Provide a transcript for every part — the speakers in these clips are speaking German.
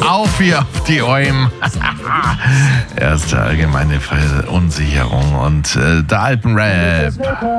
Auf wie auf die Alm. Erste allgemeine Verunsicherung und der Alpenrap.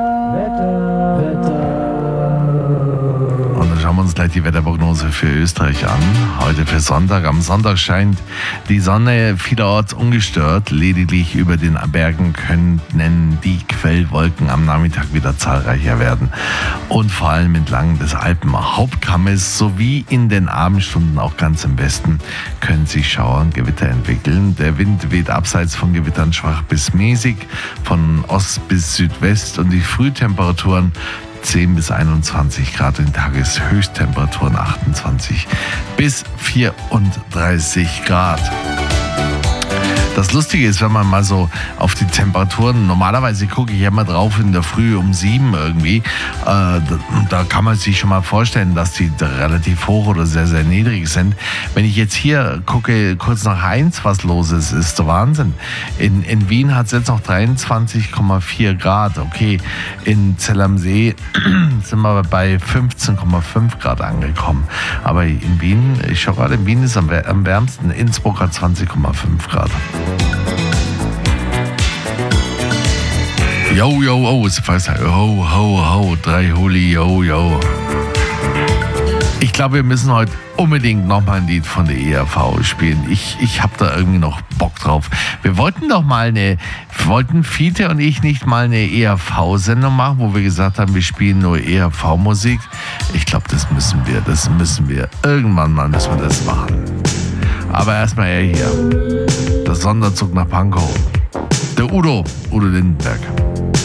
Und dann schauen wir uns gleich die Wetterprognose für Österreich an. Heute für Sonntag. Am Sonntag scheint die Sonne vielerorts ungestört. Lediglich über den Bergen können die Quellwolken am Nachmittag wieder zahlreicher werden. Und vor allem entlang des Alpenhauptkammes sowie in den Abendstunden auch ganz im Westen können sich Schauer und Gewitter entwickeln. Der Wind weht abseits von Gewittern schwach bis mäßig, von Ost bis Südwest und die Frühtemperaturen 10 bis 21 Grad, in Tageshöchsttemperaturen 28 bis 34 Grad. Das Lustige ist, wenn man mal so auf die Temperaturen, normalerweise gucke ich ja mal drauf in der Früh um 7 irgendwie, da kann man sich schon mal vorstellen, dass die relativ hoch oder sehr, sehr niedrig sind. Wenn ich jetzt hier gucke, kurz nach 1, was los ist, ist der Wahnsinn. In Wien hat es jetzt noch 23,4 Grad. Okay, in Zell am See sind wir bei 15,5 Grad angekommen. Aber in Wien, ich schaue gerade, in Wien ist am wärmsten, Innsbruck hat 20,5 Grad. Yo, yo, oh, es heißt ho, ho, ho, 3 Holi, yo, yo. Ich glaube, wir müssen heute unbedingt nochmal ein Lied von der ERV spielen. Ich habe da irgendwie noch Bock drauf. Wir wollten doch mal wollten Fiete und ich nicht mal eine ERV-Sendung machen, wo wir gesagt haben, wir spielen nur ERV-Musik. Ich glaube, das müssen wir. Irgendwann mal müssen wir das machen. Aber erstmal hier. Der Sonderzug nach Pankow. Der Udo Lindenberg.